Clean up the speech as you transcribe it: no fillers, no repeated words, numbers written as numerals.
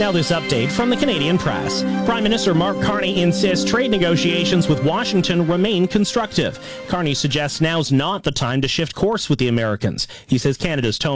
Now this update from the Canadian Press. Prime Minister Mark Carney insists trade negotiations with Washington remain constructive. Carney suggests now's not the time to shift course with the Americans. He says Canada's tone